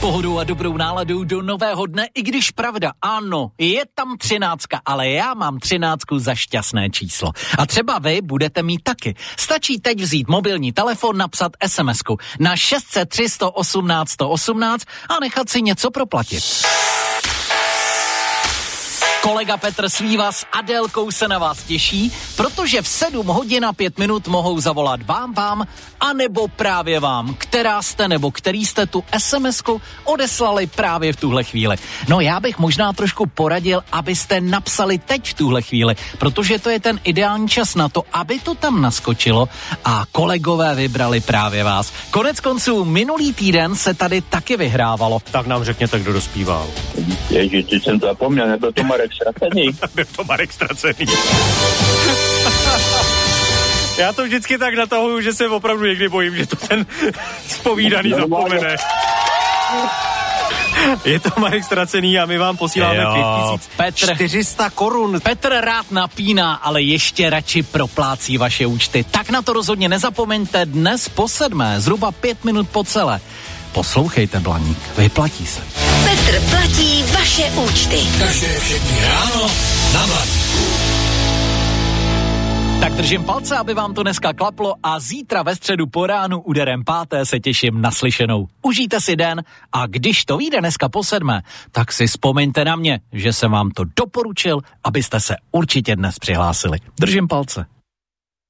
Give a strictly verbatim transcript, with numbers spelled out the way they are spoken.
pohodou a dobrou náladou do nového dne, i když pravda, ano, je tam třináctka, ale já mám třináctku za šťastné číslo. A třeba vy budete mít taky. Stačí teď vzít mobilní telefon, napsat SMSku na šest set tři sto osmnáct sto osmnáct a nechat si něco proplatit. Kolega Petr Slíva s Adélkou se na vás těší, protože v sedm hodin a pět minut mohou zavolat vám, vám, anebo právě vám, která jste nebo který jste tu SMSku odeslali právě v tuhle chvíli. No já bych možná trošku poradil, abyste napsali teď v tuhle chvíli, protože to je ten ideální čas na to, aby to tam naskočilo a kolegové vybrali právě vás. Konec konců minulý týden se tady taky vyhrávalo. Tak nám řekněte, kdo dospíval. Ježiš, ty jsem to zapomněl, nebyl to Marek Stracený. Byl to Marek Stracený. Já to vždycky tak natahuju, že se opravdu někdy bojím, že to ten zpovídaný zapomene. Je to Marek Stracený a my vám posíláme pět tisíc čtyři sta korun. Petr rád napíná, ale ještě radši proplácí vaše účty. Tak na to rozhodně nezapomeňte dnes po sedmé, zhruba pět minut po celé. Poslouchejte, Blaník, vyplatí se. Petr platí vaše účty. Každé všechny ráno na Blaníku. Tak držím palce, aby vám to dneska klaplo a zítra ve středu po ránu úderem páté se těším na slyšenou. Užijte si den a když to vyjde dneska po sedmé, tak si vzpomeňte na mě, že jsem vám to doporučil, abyste se určitě dnes přihlásili. Držím palce.